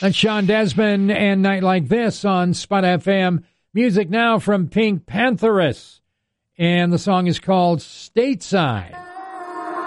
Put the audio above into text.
That's Sean Desmond and Night Like This on Spot FM. Music now from Pink Pantheress. And the song is called Stateside.